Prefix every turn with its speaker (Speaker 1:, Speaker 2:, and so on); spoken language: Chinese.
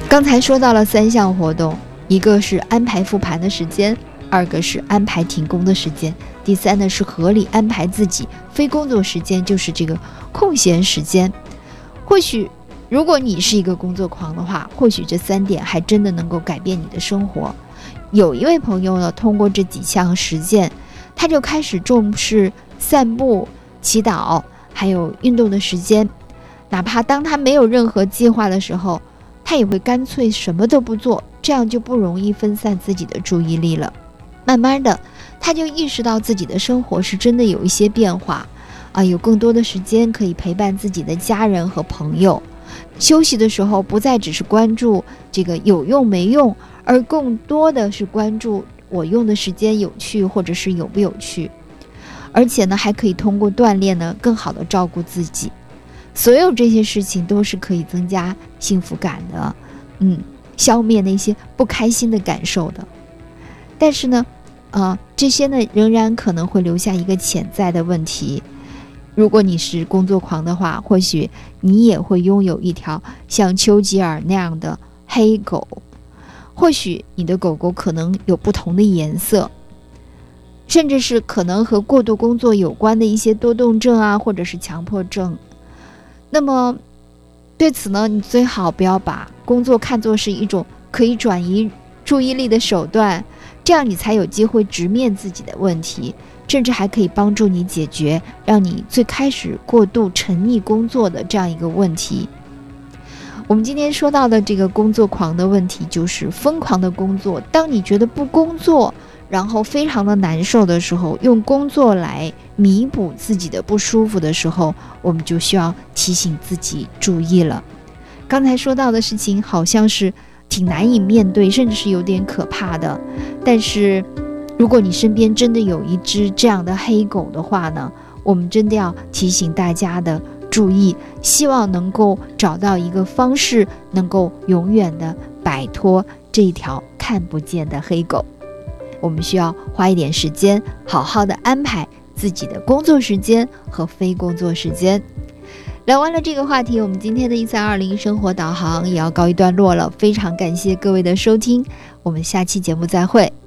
Speaker 1: 刚才说到了3项活动，一个是安排复盘的时间，2个是安排停工的时间，第3呢是合理安排自己非工作时间，就是这个空闲时间。或许如果你是一个工作狂的话，或许这3点还真的能够改变你的生活。有一位朋友呢，通过这几项实践，他就开始重视散步、祈祷还有运动的时间，哪怕当他没有任何计划的时候，他也会干脆什么都不做，这样就不容易分散自己的注意力了。慢慢的，他就意识到自己的生活是真的有一些变化有更多的时间可以陪伴自己的家人和朋友。休息的时候不再只是关注这个有用没用，而更多的是关注我用的时间有趣或者是有不有趣。而且呢，还可以通过锻炼呢，更好的照顾自己。所有这些事情都是可以增加幸福感的，消灭那些不开心的感受的。但是呢，这些呢仍然可能会留下一个潜在的问题。如果你是工作狂的话，或许你也会拥有一条像丘吉尔那样的黑狗，或许你的狗狗可能有不同的颜色，甚至是可能和过度工作有关的一些多动症或者是强迫症。那么对此呢，你最好不要把工作看作是一种可以转移注意力的手段，这样你才有机会直面自己的问题，甚至还可以帮助你解决让你最开始过度沉溺工作的这样一个问题。我们今天说到的这个工作狂的问题，就是疯狂的工作。当你觉得不工作然后非常的难受的时候，用工作来弥补自己的不舒服的时候，我们就需要提醒自己注意了。刚才说到的事情好像是挺难以面对，甚至是有点可怕的，但是如果你身边真的有一只这样的黑狗的话呢，我们真的要提醒大家的注意，希望能够找到一个方式，能够永远的摆脱这一条看不见的黑狗。我们需要花一点时间，好好的安排自己的工作时间和非工作时间。聊完了这个话题，我们今天的1320生活导航也要告一段落了。非常感谢各位的收听，我们下期节目再会。